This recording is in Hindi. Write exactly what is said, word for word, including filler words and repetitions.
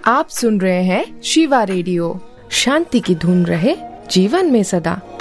आप सुन रहे हैं शिवा रेडियो। शांति की धुन रहे जीवन में सदा।